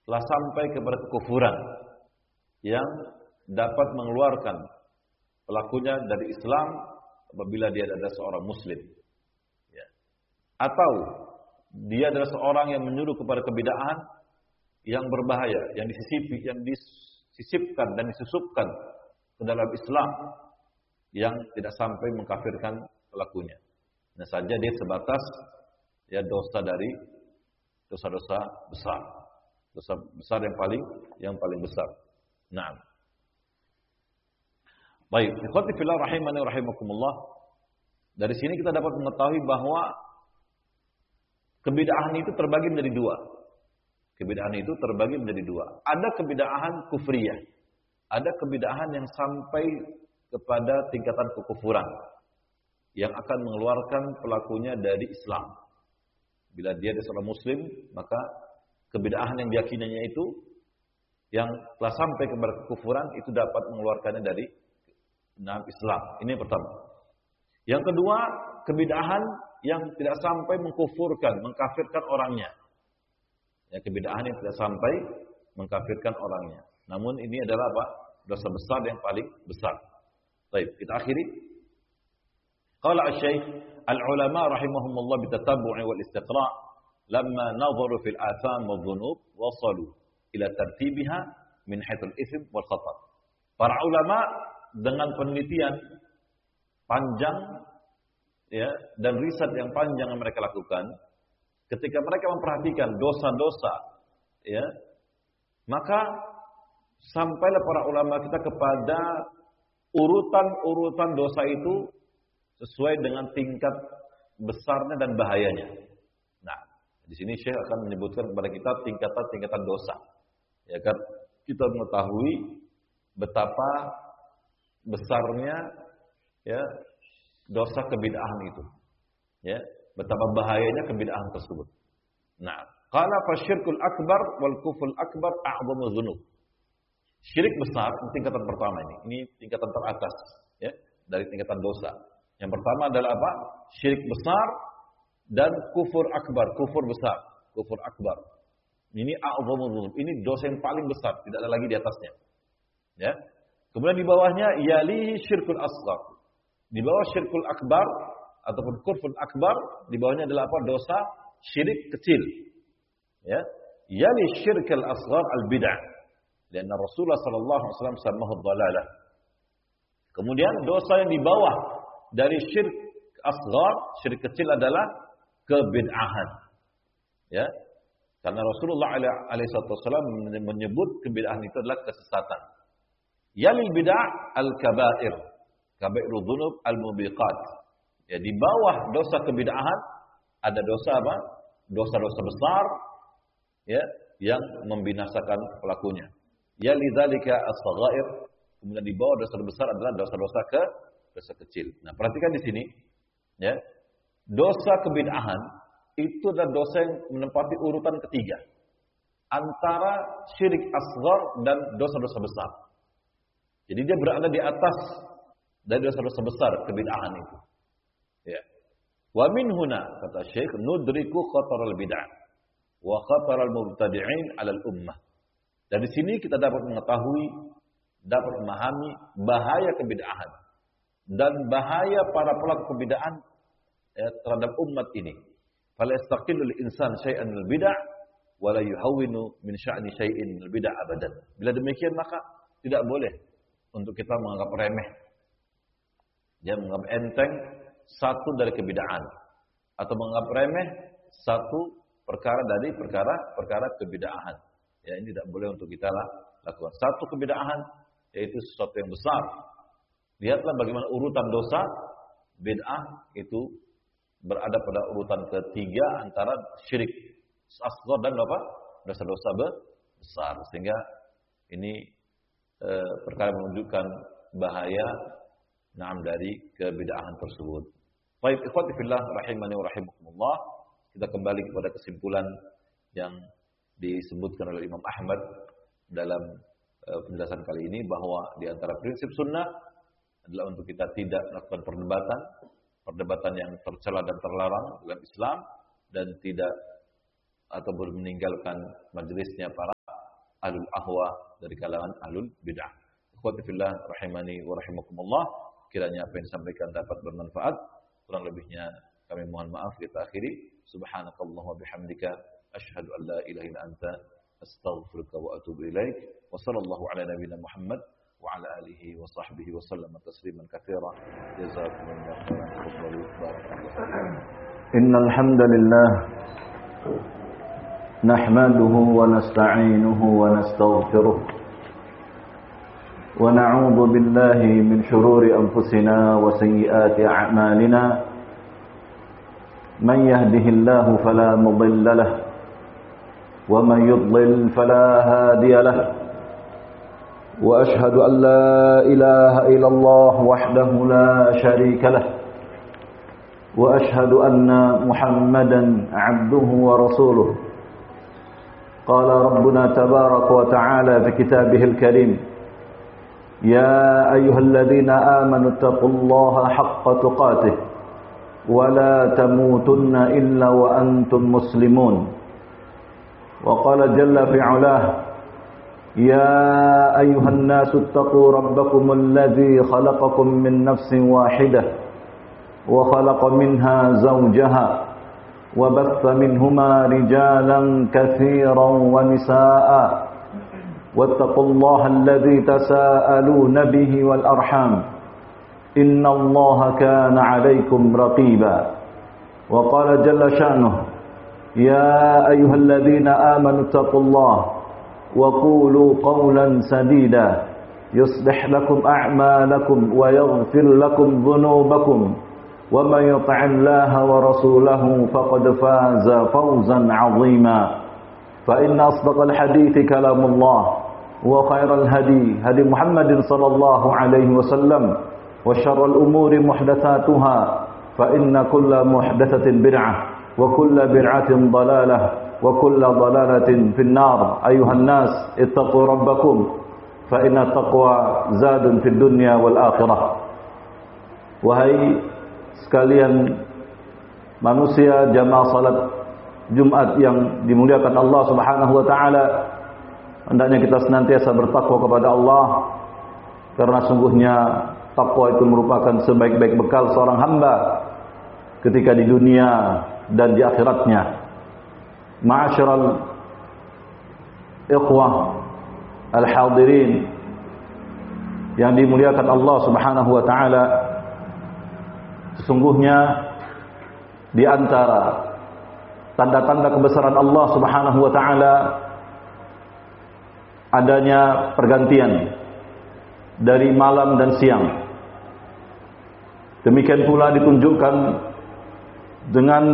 telah sampai kepada kekufuran yang dapat mengeluarkan pelakunya dari Islam apabila dia adalah seorang muslim. Ya. Atau dia adalah seorang yang menyuruh kepada kebid'ahan yang berbahaya, yang disisipkan dan disusupkan ke dalam Islam yang tidak sampai mengkafirkan pelakunya. Nah saja dia sebatas ya dosa dari dosa-dosa besar. Dosa besar yang paling besar. Naam. Baik, ikhwati fillah rahimani wa rahimakumullah. Dari sini kita dapat mengetahui bahwa kebid'ahan itu terbagi menjadi dua. Kebid'ahan itu terbagi menjadi dua. Ada kebid'ahan kufriyah. Ada kebid'ahan yang sampai kepada tingkatan kekufuran yang akan mengeluarkan pelakunya dari Islam. Bila dia adalah seorang muslim, maka kebid'ahan yang diyakininya itu yang telah sampai kepada kekufuran itu dapat mengeluarkannya dari Islam. Ini yang pertama. Yang kedua, kebid'ahan yang tidak sampai mengkufurkan, mengkafirkan orangnya. Ya, kebid'ahan yang tidak sampai mengkafirkan orangnya. Namun ini adalah apa? Dosa besar yang paling besar. Baik, kita akhiri. Qala asy-syaikh al-ulama rahimahumullah bitatabbu'i wal istiqra' lamma nadharu fil atham wal dhunub wasalu ila tartibiha min haitsul itsm wal khatar. Para ulama dengan penelitian panjang ya dan riset yang panjang yang mereka lakukan, ketika mereka memperhatikan dosa-dosa ya, maka sampailah para ulama kita kepada urutan-urutan dosa itu sesuai dengan tingkat besarnya dan bahayanya. Nah, di sini Syekh akan menyebutkan kepada kita tingkatan-tingkatan dosa. Ya kan? Kita mengetahui betapa besarnya ya dosa kebid'ahan itu. Ya, betapa bahayanya kebid'ahan tersebut. Nah, qala fasyirkul akbar wal kufrul akbar a'dhamu dzunub. Syirik besar tingkatan pertama ini. Ini tingkatan teratas ya dari tingkatan dosa. Yang pertama adalah apa? Syirik besar dan kufur akbar, kufur besar, kufur akbar. Ini a'dhamu dzunub. Ini dosa yang paling besar, tidak ada lagi di atasnya. Ya. Kemudian di bawahnya yalihi syirkul asghar. Di bawah syirkul akbar ataupun kufur akbar, di bawahnya adalah apa? Dosa syirik kecil. Ya. Yali syirkul asghar al-bid'ah. Dan Rasulullah sallallahu alaihi wasallam samahu dhalalah. Kemudian dosa yang di bawah dari syirik asghar, syirik kecil adalah kebid'ahan. Ya. Karena Rasulullah alaihi wasallam menyebut kebid'ahan itu adalah kesesatan. Yalil bid'ah al-kaba'ir, kabairu dzunub al-mubiqat. Ya, di bawah dosa kebid'ahan ada dosa apa? Dosa-dosa besar ya yang membinasakan pelakunya. Yalidzalika as-saghair, kemudian di bawah dosa besar adalah dosa-dosa dosa kecil. Nah, perhatikan di sini ya. Dosa kebid'ahan itu adalah dosa yang menempati urutan ketiga antara syirik asghar dan dosa-dosa besar. Jadi dia berada di atas dari dosa-dosa besar kebid'ahan itu. Ya. Wa min huna kata Syekh nudriku khataral bid'ah wa khataral mubtadi'in 'alal ummah. Dari sini kita dapat mengetahui, dapat memahami bahaya kebid'ahan dan bahaya para pelaku kebid'ahan ya, terhadap umat ini. Fala yastaqillu al-insan syai'an minal bid'ah wa la yuhawwinu min sya'ni syai'in minal bid'ah abadan. Bila demikian maka tidak boleh untuk kita menganggap remeh. Dia menganggap enteng satu dari kebid'ahan atau menganggap remeh satu perkara dari perkara kebid'ahan. Ya, ini tidak boleh untuk kita lakukan. Satu kebid'ahan yaitu sesuatu yang besar. Lihatlah bagaimana urutan dosa bid'ah itu berada pada urutan ketiga antara syirik asghar dan apa? Dosa-dosa besar. Sehingga ini perkara menunjukkan bahaya dari kebid'ahan tersebut. Baik, ikhwati fillah rahimani wa rahimakumullah. Kita kembali kepada kesimpulan yang disebutkan oleh Imam Ahmad dalam penjelasan kali ini bahwa di antara prinsip sunnah adalah untuk kita tidak melakukan perdebatan yang tercela dan terlarang dalam Islam dan tidak ataupun meninggalkan majelisnya para ahlul ahwa, dari kalangan ahlul bid'ah. Ikhwati fillah rahimani wa rahimakumullah, kiranya apa yang disampaikan dapat bermanfaat, kurang lebihnya kami mohon maaf. Kita akhiri. Subhanakallahumma bihamdika asyhadu an la ilaha illa anta astaghfiruka wa atubu ilaik. Wa sallallahu ala nabiyyina Muhammad wa ala alihi wa sahbihi wa sallama tasliman katsira. Jazakumullahu khairan. Barakallahu. Innal hamdalillah nahmaduhu wa nasta'inuhu wa nastaghfiruh wa na'udzu billahi min shururi anfusina wa sayyiati a'malina. Man yahdihillahu fala mudilla lahu wa man yudlil fala hadiya lahu. Wa ashhadu an la ilaha illallah wahdahu la sharika lahu. Wa ashhadu anna Muhammadan 'abduhu wa rasuluh. Qala rabbuna tabaraka wa ta'ala fi kitabihil karim. Ya ayyuhalladzina amanu taqullaha haqqa tuqatih wa la tamutunna illa wa antum muslimun. Wa qala jalla fi 'ulah. يا أيها الناس اتقوا ربكم الذي خلقكم من نفس واحدة وخلق منها زوجها وبث منهما رجالا كثيرا ونساء واتقوا الله الذي تساءلون به والأرحام إن الله كان عليكم رقيبا. وقال جل شأنه يا أيها الذين آمنوا اتقوا الله وقولوا قولا سديدا يصلح لكم أعمالكم ويغفر لكم ذنوبكم ومن يطع الله ورسوله فقد فاز فوزا عظيما. فإن أصدق الحديث كلام الله وخير الهدي هدي محمد صلى الله عليه وسلم وشر الأمور محدثاتها فإن كل محدثة بدعة وكل بدعة ضلالة وكل ضلالة في النار. أيها الناس اتقوا ربكم فإن التقوى زاد في الدنيا والآخرة. Wahai sekalian manusia jamaah salat Jumat yang dimuliakan Allah Subhanahu wa taala, hendaknya kita senantiasa bertakwa kepada Allah, karena sungguhnya takwa itu merupakan sebaik-baik bekal seorang hamba ketika di dunia dan di akhiratnya. Ma'asyiral ikhwah al-hadirin yang dimuliakan Allah Subhanahu wa taala, sesungguhnya di antara tanda-tanda kebesaran Allah Subhanahu wa taala adanya pergantian dari malam dan siang. Demikian pula ditunjukkan dengan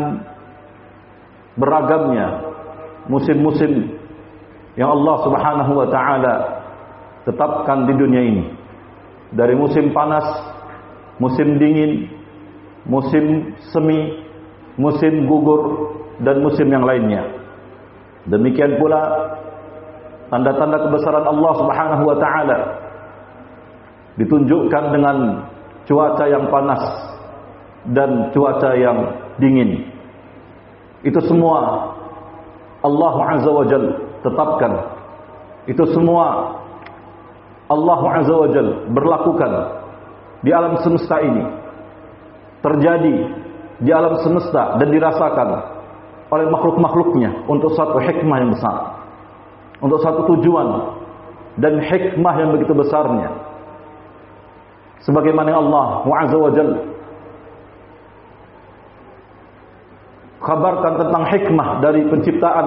beragamnya musim-musim yang Allah Subhanahu wa taala tetapkan di dunia ini. Dari musim panas, musim dingin, musim semi, musim gugur, dan musim yang lainnya. Demikian pula tanda-tanda kebesaran Allah Subhanahu wa taala ditunjukkan dengan cuaca yang panas dan cuaca yang dingin. Itu semua Allah Azza wa Jalla tetapkan. Itu semua Allah Azza wa Jalla berlakukan di alam semesta ini. Terjadi di alam semesta dan dirasakan oleh makhluk-makhluknya untuk satu hikmah yang besar, untuk satu tujuan dan hikmah yang begitu besarnya. Sebagaimana Allah Azza wa Jalla kabarkan tentang hikmah dari penciptaan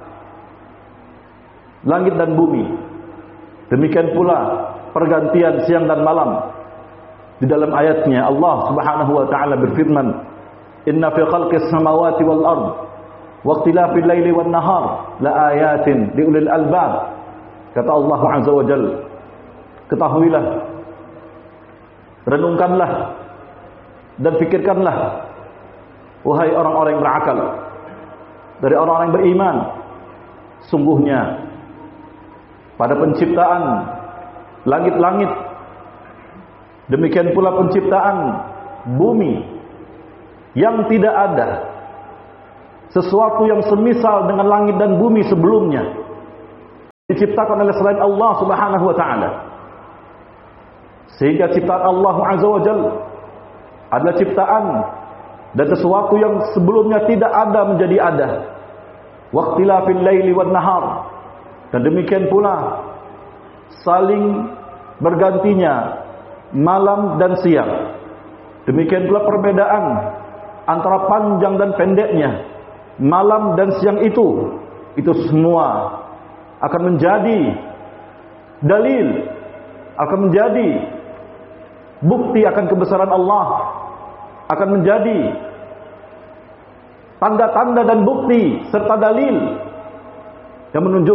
langit dan bumi, demikian pula pergantian siang dan malam. Di dalam ayatnya Allah Subhanahu wa taala berfirman, "Inna fi khalqis samawati wal ard wa ikhtilafil laili wan nahar la ayatin liulil albab." Kata Allah Azza wa Jalla, ketahuilah, renungkanlah dan fikirkanlah, wahai orang-orang yang berakal, dari orang-orang yang beriman, sungguhnya pada penciptaan langit-langit, demikian pula penciptaan bumi, yang tidak ada sesuatu yang semisal dengan langit dan bumi sebelumnya. diciptakan oleh selain Allah Subhanahu wa taala. Sehingga ciptaan Allah Azza wa Jalla adalah ciptaan dan sesuatu yang sebelumnya tidak ada menjadi ada. Waqtilafil laili wan nahar. Dan demikian pula saling bergantinya malam dan siang. Demikian pula perbedaan antara panjang dan pendeknya malam dan siang itu semua akan menjadi dalil, akan menjadi bukti akan kebesaran Allah, akan menjadi tanda-tanda dan bukti serta dalil yang menunjukkan